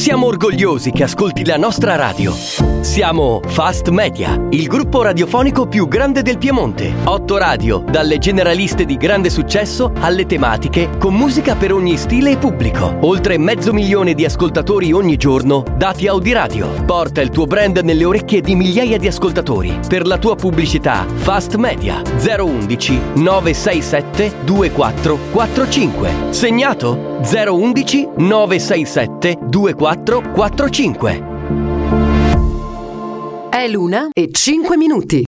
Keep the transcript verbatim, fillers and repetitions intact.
Siamo orgogliosi che ascolti la nostra radio. Siamo Fast Media, il gruppo radiofonico più grande del Piemonte. Otto radio, dalle generaliste di grande successo alle tematiche, con musica per ogni stile e pubblico. Oltre mezzo milione di ascoltatori ogni giorno, dati Audiradio. Porta il tuo brand nelle orecchie di migliaia di ascoltatori. Per la tua pubblicità, Fast Media zero undici nove sei sette due quattro quattro cinque. Segnato? zero undici nove sei sette due quattro quattro cinque. È l'una e cinque minuti.